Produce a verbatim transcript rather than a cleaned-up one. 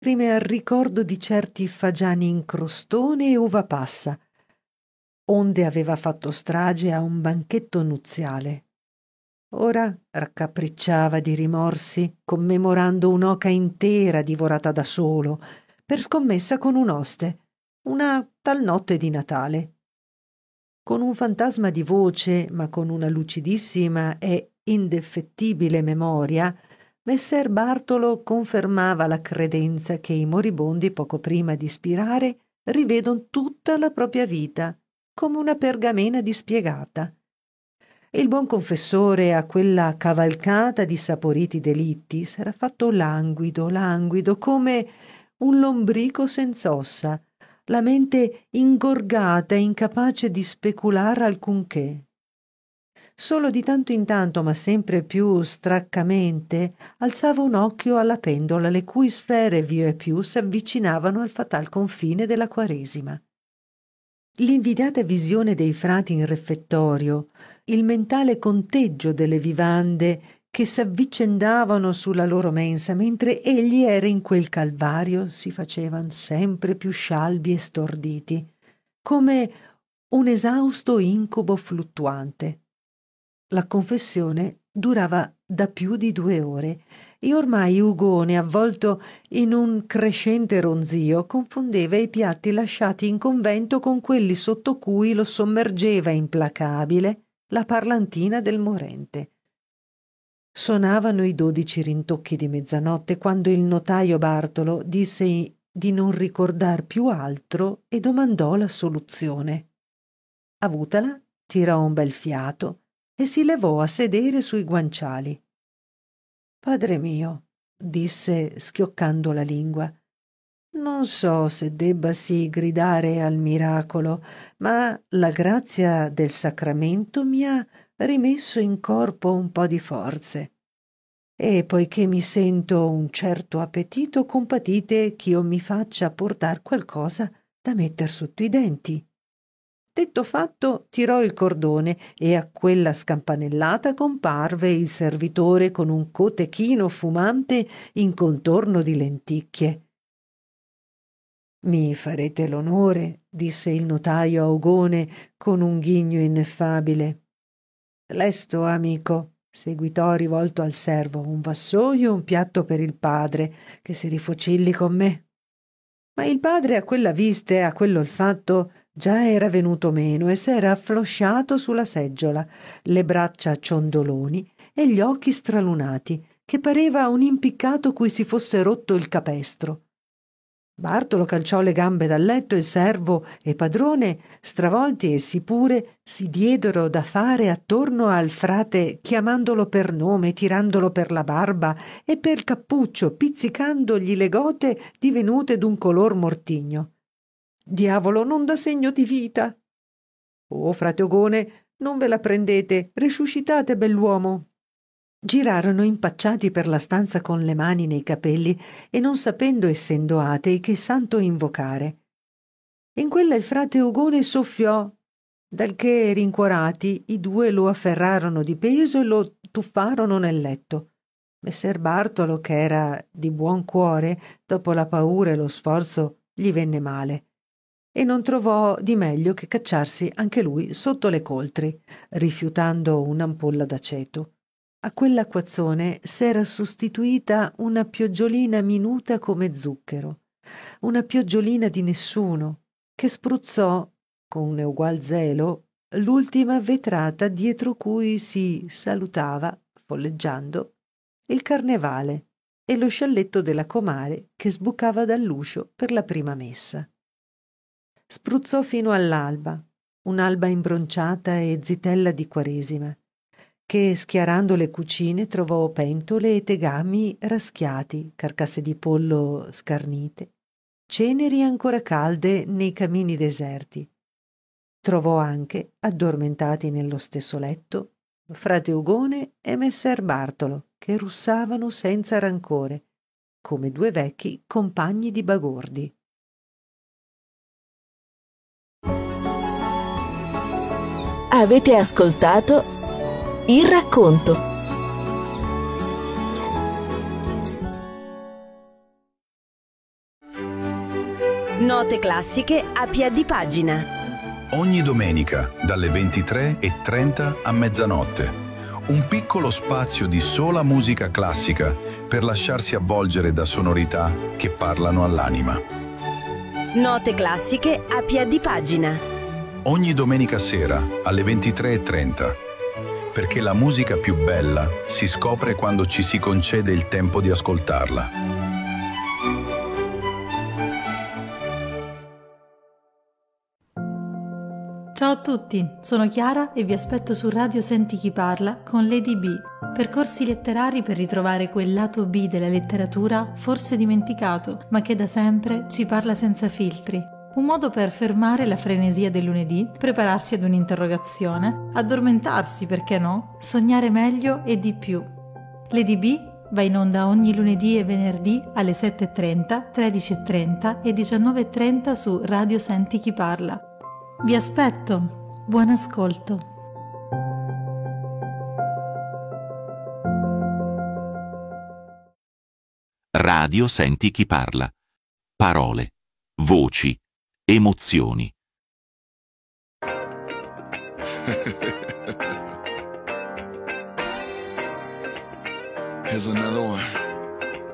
lacrime al ricordo di certi fagiani in crostone e uva passa, onde aveva fatto strage a un banchetto nuziale. Ora raccapricciava di rimorsi, commemorando un'oca intera divorata da solo, per scommessa con un oste, una tal notte di Natale. Con un fantasma di voce, ma con una lucidissima e indefettibile memoria, messer Bartolo confermava la credenza che i moribondi, poco prima di spirare, rivedon tutta la propria vita, come una pergamena dispiegata. Il buon confessore a quella cavalcata di saporiti delitti s'era fatto languido, languido, come un lombrico senz'ossa, la mente ingorgata e incapace di specular alcunché. Solo di tanto in tanto, ma sempre più straccamente, alzava un occhio alla pendola, le cui sfere via e più s'avvicinavano al fatal confine della Quaresima. L'invidiata visione dei frati in refettorio, il mentale conteggio delle vivande che s'avvicendavano sulla loro mensa mentre egli era in quel calvario si facevan sempre più scialbi e storditi, come un esausto incubo fluttuante. La confessione durava da più di due ore e ormai Ugone, avvolto in un crescente ronzio, confondeva i piatti lasciati in convento con quelli sotto cui lo sommergeva implacabile la parlantina del morente. Sonavano i dodici rintocchi di mezzanotte quando il notaio Bartolo disse di non ricordar più altro e domandò la soluzione. Avutala, tirò un bel fiato e si levò a sedere sui guanciali. Padre mio, disse schioccando la lingua, non so se debbasi gridare al miracolo, ma la grazia del sacramento mi ha rimesso in corpo un po' di forze. E poiché mi sento un certo appetito, compatite ch'io mi faccia portar qualcosa da metter sotto i denti. Detto fatto, tirò il cordone e a quella scampanellata comparve il servitore con un cotechino fumante in contorno di lenticchie. Mi farete l'onore, disse il notaio a Ugone con un ghigno ineffabile. Lesto, amico, seguitò rivolto al servo, un vassoio e un piatto per il padre, che si rifocilli con me. Ma il padre a quella vista e a quell'olfatto già era venuto meno e s'era afflosciato sulla seggiola, le braccia ciondoloni e gli occhi stralunati, che pareva un impiccato cui si fosse rotto il capestro. Bartolo calciò le gambe dal letto e il servo e padrone, stravolti essi pure, si diedero da fare attorno al frate, chiamandolo per nome, tirandolo per la barba e per cappuccio, pizzicandogli le gote divenute d'un color mortigno. Diavolo, non dà segno di vita! Oh, frate Ogone, non ve la prendete, risuscitate, bell'uomo! Girarono impacciati per la stanza con le mani nei capelli e non sapendo, essendo atei, che santo invocare. In quella il frate Ugone soffiò, dal che rincuorati i due lo afferrarono di peso e lo tuffarono nel letto. Messer Bartolo, che era di buon cuore, dopo la paura e lo sforzo gli venne male e non trovò di meglio che cacciarsi anche lui sotto le coltri, rifiutando un'ampolla d'aceto. A quell'acquazzone s'era sostituita una pioggiolina minuta come zucchero, una pioggiolina di nessuno, che spruzzò, con un egual zelo, l'ultima vetrata dietro cui si salutava, folleggiando, il carnevale e lo scialletto della comare che sbucava dall'uscio per la prima messa. Spruzzò fino all'alba, un'alba imbronciata e zitella di Quaresima, che schiarando le cucine trovò pentole e tegami raschiati, carcasse di pollo scarnite, ceneri ancora calde nei camini deserti. Trovò anche, addormentati nello stesso letto, frate Ugone e messer Bartolo, che russavano senza rancore, come due vecchi compagni di bagordi. Avete ascoltato Il racconto. Note classiche a piè di pagina. Ogni domenica dalle ventitré e trenta a mezzanotte. Un piccolo spazio di sola musica classica per lasciarsi avvolgere da sonorità che parlano all'anima. Note classiche a piè di pagina. Ogni domenica sera alle ventitré e trenta. Perché la musica più bella si scopre quando ci si concede il tempo di ascoltarla. Ciao a tutti, sono Chiara e vi aspetto su Radio Senti Chi Parla con Lady B, percorsi letterari per ritrovare quel lato B della letteratura forse dimenticato, ma che da sempre ci parla senza filtri. Un modo per fermare la frenesia del lunedì, prepararsi ad un'interrogazione, addormentarsi, perché no, sognare meglio e di più. Lady B va in onda ogni lunedì e venerdì alle sette e trenta, tredici e trenta e diciannove e trenta su Radio Senti Chi Parla. Vi aspetto, buon ascolto. Radio Senti Chi Parla. Parole, voci, emozioni. Here's another one.